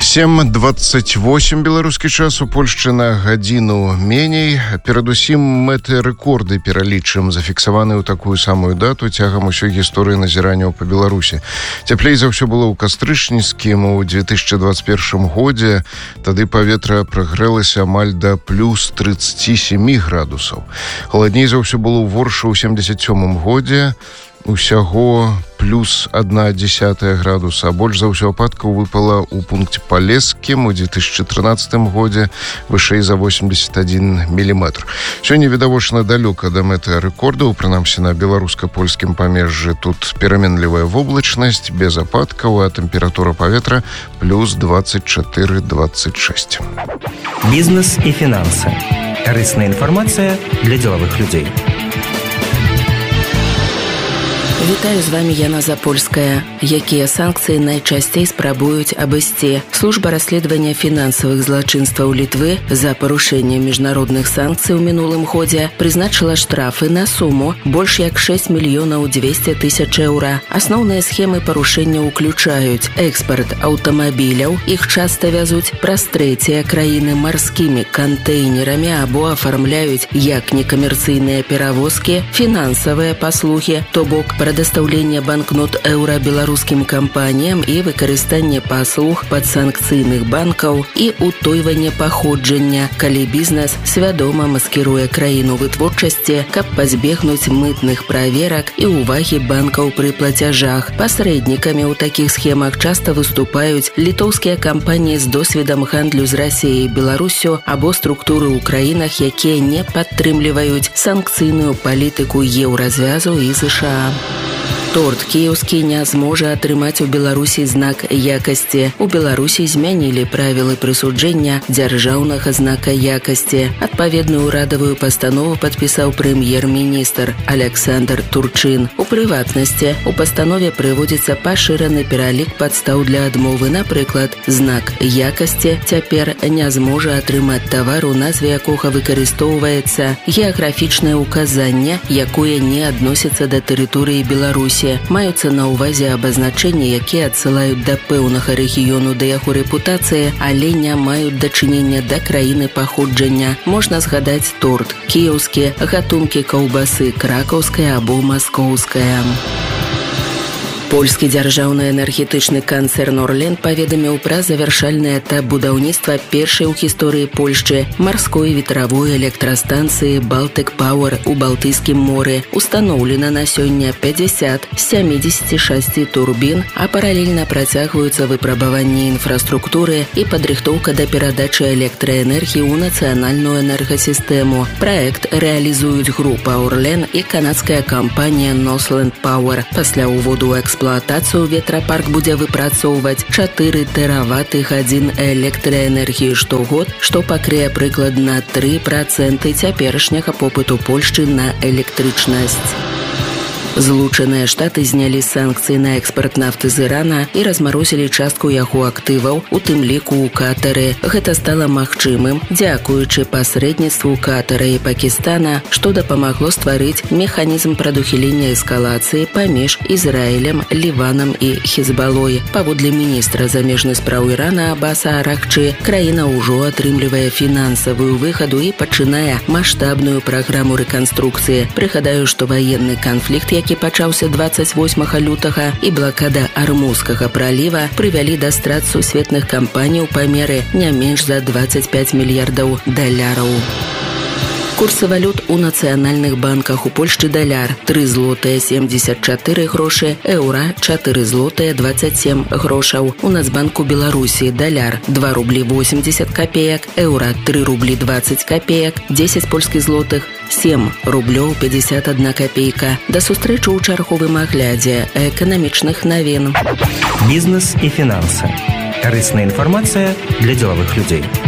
7:28 беларускі час, у Польшчы на гадзіну меней. Перадусім мэты рэкорды пералічым, зафіксаваны ў такую самую дату цягам усёй гісторыі назіранняў па Беларусі. Цяплей за ўсё было ў кастрычніцкім у 2021 годзе. Тады паветра прагрэлася амаль да плюс 37 градусаў. Халадней за ўсё было ў Воршы ў 77 годзе. Усяго плюс 1,1 градуса. Больш за ўсё ападкаў выпала ў пункце Палескім у 2013 годзе, вышэй за 81 міліметр. Сёння відавочна далёка да мэты рэкордаў, прынамсі на беларуска-польскім памежжы. Тут пераменлівая воблачнасць, без ападкаў, а тэмпература паветра плюс 24-26. Бізнес і фінансы. Карысная інфармацыя для дзелавых людзей. Вітаю, з вами Яна Запольская. Якія санкцыі найчасцей спрабуюць абысці? Служба расследавання фінансавых злачынстваў Літвы за парушэнне міжнародных санкцый у мінулым годзе прызначыла штрафы на суму больш як 6 мільёнаў 200 тысяч еўра. Асноўныя схемы парушэння ўключаюць экспарт аўтамабіляў, іх часта вязуць праз трэція краіны марскімі кантэйнерамі або афармляюць як некамерцыйныя перавозкі, фінансавыя паслугі, то бок прадастаўленне банкнот еўра беларускім кампаніям і выкарыстанне паслуг падсанкцыйных банкаў і утойванне паходжання, калі бізнес свядома маскіруе краіну вытворчасці, каб пазбегнуць мытных праверак і ўвагі банкаў пры плацяжах. Пасрэднікамі ў такіх схемах часта выступаюць літоўскія кампаніі з досведам гандлю з Расіяй і Беларусю або структуры ў краінах, якія не падтрымліваюць санкцыйную палітыку еўразвязу і США. Торт кіеўскі не зможа атрымаць у Беларусі знак якасці. У Беларусі змянілі правілы прысуджэння дзяржаўнага знака якасці. Адпаведную ўрадавую пастанову падпісаў прэм'ер-міністр Александр Турчын. У прыватнасці, у пастанове прыводзіцца пашыраны пералік падстаў для адмовы. Напрыклад, знак якасці цяпер не зможа атрымаць тавар, у назве якога выкарыстоўваецца геаграфічнае ўказанне, якое не адносіцца да тэрыторыі Беларусі. Маюцца на ўвазе абазначэнні, якія адсылаюць да пэўнага рэгіёну, да яго рэпутацыі, але не маюць дачынення да краіны паходжання. Можна згадаць торт кіеўскі, гатункі каўбасы кракаўская або маскоўская. Польскі дзяржаўны энергетычны канцэрн «Орlen» паведаміў пра завяршальны этап будаўніцтва першай у гісторыі Польшчы марской ветравой электрастанцыі «Baltic Power» у Балтыйскім моры. Устаноўлена на сёння 50 з 76 турбін, а паралельна працягваюцца выпрабаванні інфраструктуры і падрыхтоўка да перадачы электраэнергіі ў нацыянальную энергасістэму. Праект рэалізуюць група «Орlen» і канадская кампанія «Northland Power». Пасля ўводу ў эксплуатацыю ветрапарк будзе выпрацоўваць 4 тэраваты-гадзін электраэнергіі штогод, што пакрые прыкладна 3% цяперашняга попыту Польшчы на электрычнасць. Злучаныя Штаты знялі санкцыі на экспарт нафты з Ірана і размарозілі частку яго актываў, у тым ліку ў Катары. Гэта стала магчымым дзякуючы пасрэдніцтву Катара і Пакістана, што дапамагло стварыць механізм прадухілення эскалацыі паміж Ізраілем, Ліванам і Хізбалой. Паводле міністра замежных спраў Ірана Аббаса Аракчы, краіна ўжо атрымлівае фінансавую выгаду і пачынае маштабную праграму рэканструкцыі. Прыгадаю, што ваенны канфлікт, які пачаўся 28 лютага, і блакада Армузскага праліва прывялі да страт сусветных кампаній у памеры не менш за 25 мільярдаў даляраў. Курсы валют у нацыянальных банках. У Польшчы даляр 3 злотыя 74 грошы, еўра 4 злотыя 27 грошаў. У Нацбанку Беларусі даляр 2 рублі 80 копеек, еўра 3 рублі 20 копеек, 10 польскіх злотых 7 рублёў 51 копейка. Да сустрэчы ў чарговым аглядзе эканамічных навін. Бізнес і фінансы. Карысная інфармацыя для дзелавых людзей.